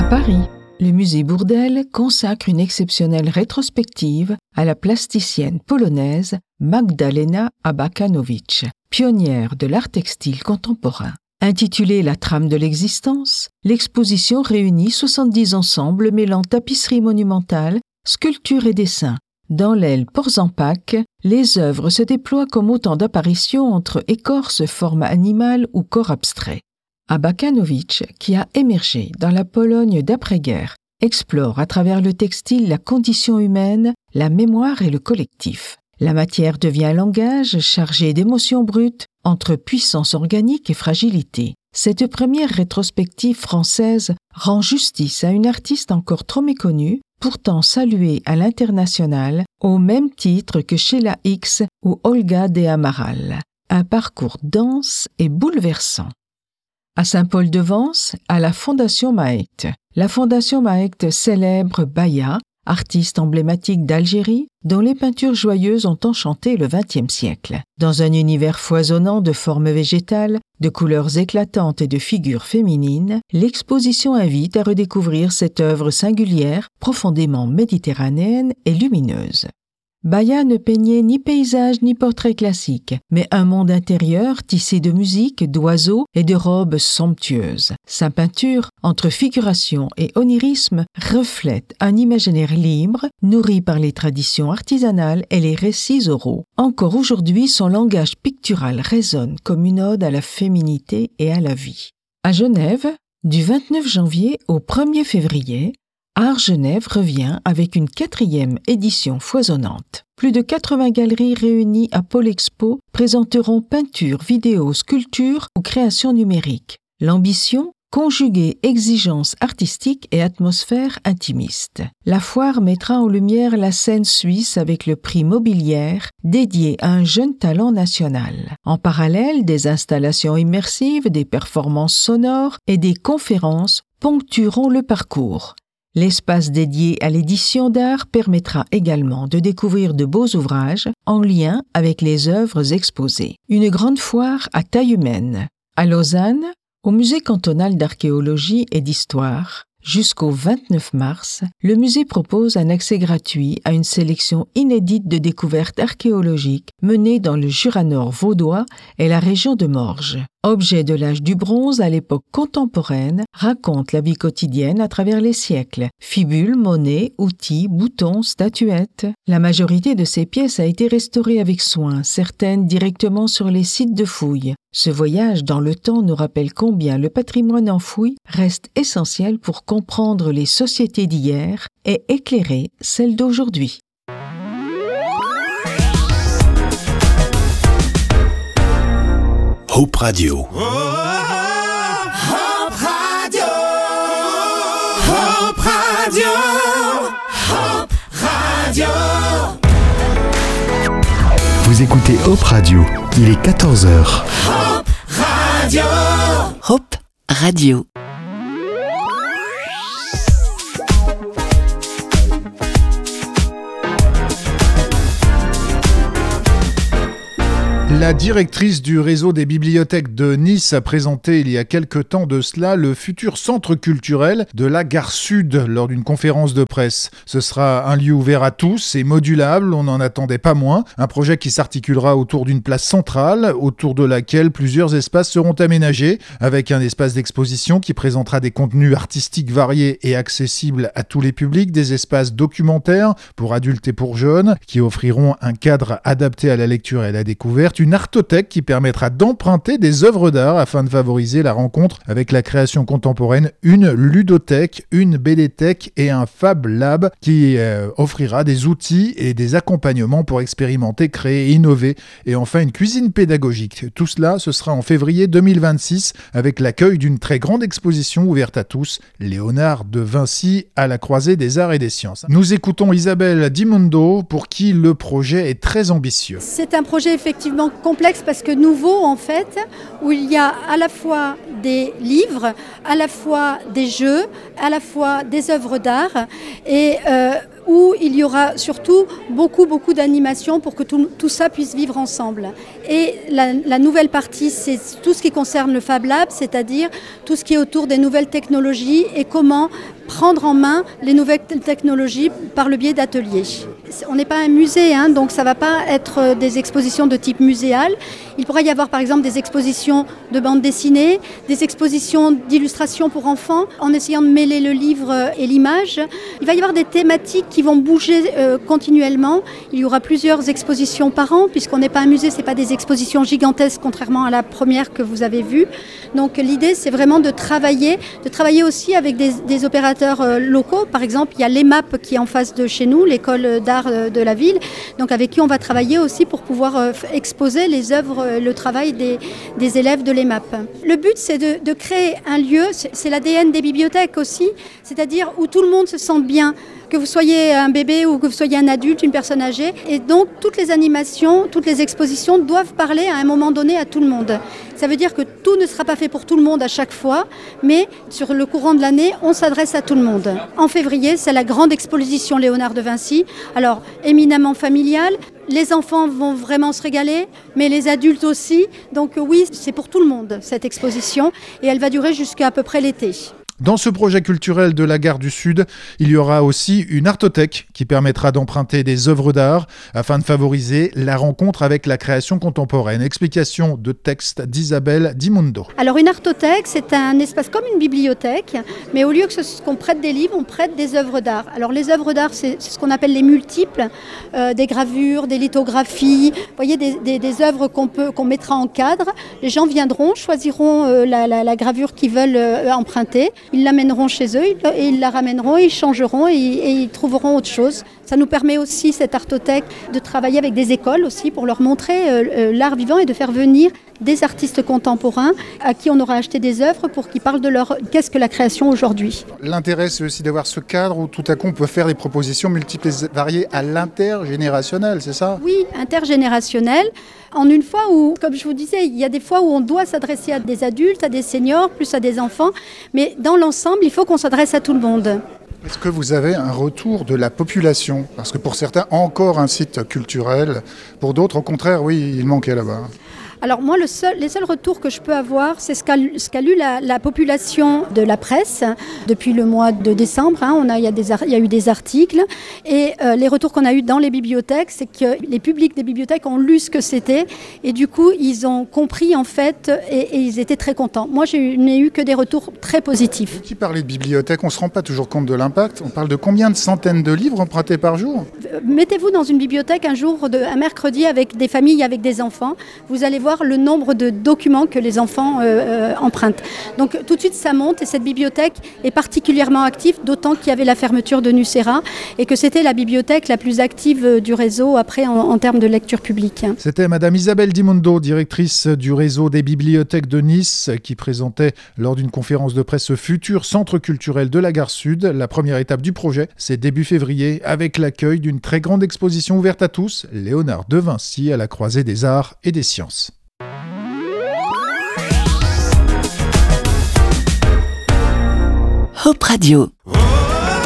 Paris, le musée Bourdelle consacre une exceptionnelle rétrospective à la plasticienne polonaise Magdalena Abakanowicz, pionnière de l'art textile contemporain. Intitulée La trame de l'existence, l'exposition réunit 70 ensembles mêlant tapisserie monumentale, sculpture et dessin. Dans l'aile Porzenpack, les œuvres se déploient comme autant d'apparitions entre écorce, forme animale ou corps abstrait. Abakanowicz, qui a émergé dans la Pologne d'après-guerre, explore à travers le textile la condition humaine, la mémoire et le collectif. La matière devient un langage chargé d'émotions brutes entre puissance organique et fragilité. Cette première rétrospective française rend justice à une artiste encore trop méconnue, pourtant saluée à l'international au même titre que Sheila Hicks ou Olga de Amaral. Un parcours dense et bouleversant. À Saint-Paul-de-Vence, à la Fondation Maeckt. La Fondation Maeckt célèbre Baya, artiste emblématique d'Algérie, dont les peintures joyeuses ont enchanté le XXe siècle. Dans un univers foisonnant de formes végétales, de couleurs éclatantes et de figures féminines, l'exposition invite à redécouvrir cette œuvre singulière, profondément méditerranéenne et lumineuse. Baya ne peignait ni paysage ni portrait classique, mais un monde intérieur tissé de musique, d'oiseaux et de robes somptueuses. Sa peinture, entre figuration et onirisme, reflète un imaginaire libre, nourri par les traditions artisanales et les récits oraux. Encore aujourd'hui, son langage pictural résonne comme une ode à la féminité et à la vie. À Genève, du 29 janvier au 1er février, Art Genève revient avec une 4e édition foisonnante. Plus de 80 galeries réunies à Pôle Expo présenteront peintures, vidéos, sculptures ou créations numériques. L'ambition, conjuguer exigence artistique et atmosphère intimiste. La foire mettra en lumière la scène suisse avec le prix Mobilière dédié à un jeune talent national. En parallèle, des installations immersives, des performances sonores et des conférences ponctueront le parcours. L'espace dédié à l'édition d'art permettra également de découvrir de beaux ouvrages en lien avec les œuvres exposées. Une grande foire à taille humaine. À Lausanne, au Musée cantonal d'archéologie et d'histoire, jusqu'au 29 mars, le musée propose un accès gratuit à une sélection inédite de découvertes archéologiques menées dans le Jura nord vaudois et la région de Morges. Objets de l'âge du bronze à l'époque contemporaine, racontent la vie quotidienne à travers les siècles. Fibules, monnaies, outils, boutons, statuettes. La majorité de ces pièces a été restaurée avec soin, certaines directement sur les sites de fouilles. Ce voyage dans le temps nous rappelle combien le patrimoine enfoui reste essentiel pour comprendre les sociétés d'hier et éclairer celles d'aujourd'hui. Hope Radio. Hope Radio. Hope Radio. Hope Radio. Vous écoutez Hope Radio. Il est 14h. Hope Radio. Hope Radio. La directrice du réseau des bibliothèques de Nice a présenté il y a quelque temps de cela le futur centre culturel de la Gare Sud lors d'une conférence de presse. Ce sera un lieu ouvert à tous et modulable, on n'en attendait pas moins. Un projet qui s'articulera autour d'une place centrale, autour de laquelle plusieurs espaces seront aménagés, avec un espace d'exposition qui présentera des contenus artistiques variés et accessibles à tous les publics, des espaces documentaires pour adultes et pour jeunes, qui offriront un cadre adapté à la lecture et à la découverte, une artothèque qui permettra d'emprunter des œuvres d'art afin de favoriser la rencontre avec la création contemporaine, une ludothèque, une BDthèque et un Fab Lab qui offrira des outils et des accompagnements pour expérimenter, créer, innover, et enfin une cuisine pédagogique. Tout cela, ce sera en février 2026 avec l'accueil d'une très grande exposition ouverte à tous, Léonard de Vinci à la croisée des arts et des sciences. Nous écoutons Isabelle Dimondo pour qui le projet est très ambitieux. C'est un projet effectivement complexe parce que nouveau en fait, où il y a à la fois des livres, à la fois des jeux, à la fois des œuvres d'art et où il y aura surtout beaucoup d'animations pour que tout ça puisse vivre ensemble. Et la nouvelle partie, c'est tout ce qui concerne le Fab Lab, c'est-à-dire tout ce qui est autour des nouvelles technologies et comment prendre en main les nouvelles technologies par le biais d'ateliers. On n'est pas un musée, donc ça ne va pas être des expositions de type muséal. Il pourrait y avoir par exemple des expositions de bande dessinée, des expositions d'illustrations pour enfants, en essayant de mêler le livre et l'image. Il va y avoir des thématiques qui vont bouger continuellement. Il y aura plusieurs expositions par an, puisqu'on n'est pas un musée, ce n'est pas des expositions gigantesques, contrairement à la première que vous avez vue. Donc l'idée, c'est vraiment de travailler aussi avec des opérateurs locaux. Par exemple, il y a l'EMAP qui est en face de chez nous, l'école d'art de la ville, donc avec qui on va travailler aussi pour pouvoir exposer les œuvres, le travail des élèves de l'EMAP. Le but, c'est de créer un lieu, c'est l'ADN des bibliothèques aussi, c'est-à-dire où tout le monde se sente bien, que vous soyez un bébé ou que vous soyez un adulte, une personne âgée. Et donc, toutes les animations, toutes les expositions doivent parler à un moment donné à tout le monde. Ça veut dire que tout ne sera pas fait pour tout le monde à chaque fois, mais sur le courant de l'année, on s'adresse à tout le monde. En février, c'est la grande exposition Léonard de Vinci. Alors, éminemment familiale. Les enfants vont vraiment se régaler, mais les adultes aussi. Donc oui, c'est pour tout le monde, cette exposition. Et elle va durer jusqu'à peu près l'été. Dans ce projet culturel de la Gare du Sud, il y aura aussi une artothèque qui permettra d'emprunter des œuvres d'art afin de favoriser la rencontre avec la création contemporaine. Explication de texte d'Isabelle Dimundo. Alors une artothèque, c'est un espace comme une bibliothèque, mais au lieu qu'on prête des livres, on prête des œuvres d'art. Alors les œuvres d'art, c'est ce qu'on appelle les multiples, des gravures, des lithographies, vous voyez, des œuvres qu'on mettra en cadre. Les gens viendront, choisiront la gravure qu'ils veulent emprunter. Ils l'amèneront chez eux et ils la ramèneront, ils changeront et ils trouveront autre chose. Ça nous permet aussi, cette artothèque, de travailler avec des écoles aussi pour leur montrer l'art vivant et de faire venir des artistes contemporains à qui on aura acheté des œuvres pour qu'ils parlent de qu'est-ce que la création aujourd'hui. L'intérêt, c'est aussi d'avoir ce cadre où tout à coup on peut faire des propositions multiples et variées à l'intergénérationnel, c'est ça ? Oui, intergénérationnel. En une fois où, comme je vous disais, il y a des fois où on doit s'adresser à des adultes, à des seniors, plus à des enfants, mais dans l'ensemble, il faut qu'on s'adresse à tout le monde. Est-ce que vous avez un retour de la population ? Parce que pour certains, encore un site culturel. Pour d'autres, au contraire, oui, il manquait là-bas. Alors moi, les seuls retours que je peux avoir, c'est ce qu'a lu la population de la presse depuis le mois de décembre. Il y a eu des articles et les retours qu'on a eus dans les bibliothèques, c'est que les publics des bibliothèques ont lu ce que c'était et du coup, ils ont compris en fait et ils étaient très contents. Moi, je n'ai eu que des retours très positifs. Qui parlait de bibliothèque, on ne se rend pas toujours compte de l'impact. On parle de combien de centaines de livres empruntés par jour ? Mettez-vous dans une bibliothèque un mercredi avec des familles, avec des enfants. Vous allez voir le nombre de documents que les enfants empruntent. Donc tout de suite ça monte et cette bibliothèque est particulièrement active, d'autant qu'il y avait la fermeture de Nucera et que c'était la bibliothèque la plus active du réseau après en termes de lecture publique. C'était Madame Isabelle Dimundo, directrice du réseau des bibliothèques de Nice, qui présentait lors d'une conférence de presse ce futur centre culturel de la Gare Sud. La première étape du projet, c'est début février, avec l'accueil d'une très grande exposition ouverte à tous, Léonard de Vinci à la croisée des arts et des sciences. Hop Radio.